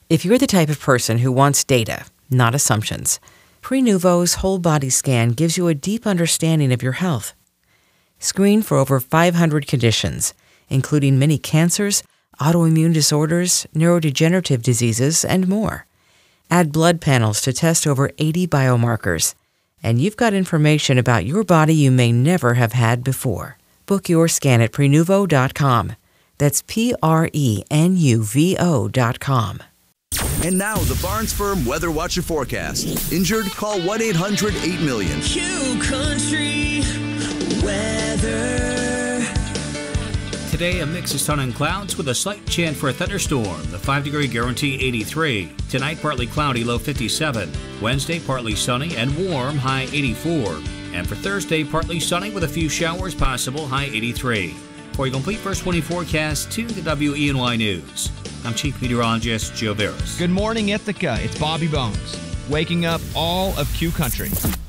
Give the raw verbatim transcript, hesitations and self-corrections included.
If you're the type of person who wants data, not assumptions, Prenuvo's whole body scan gives you a deep understanding of your health. Screen for over five hundred conditions, including many cancers, autoimmune disorders, neurodegenerative diseases, and more. Add blood panels to test over eighty biomarkers, and you've got information about your body you may never have had before. Book your scan at Prenuvo dot com. That's P R E N U V O dot com. And now, the Barnes Firm Weather Watcher Forecast. Injured? Call one eight hundred eight million. Q Country Weather. Today, a mix of sun and clouds with a slight chance for a thunderstorm. The five-degree guarantee, eighty-three. Tonight, partly cloudy, low fifty-seven. Wednesday, partly sunny and warm, high eighty-four. And for Thursday, partly sunny with a few showers possible, high eighty-three. For your complete First twenty forecast, to the W E N Y News. I'm Chief Meteorologist Joe Veras. Good morning, Ithaca. It's Bobby Bones, waking up all of Q Country.